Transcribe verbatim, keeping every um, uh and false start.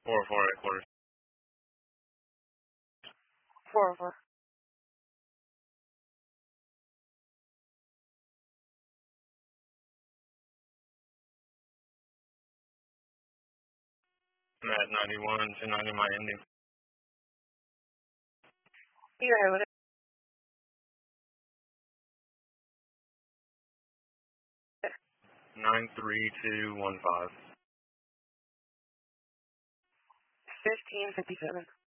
four oh four at quarters. four oh four. I'm at ninety-one to ninety my ending. You go ahead with it. nine three two one five. fifteen fifty-seven.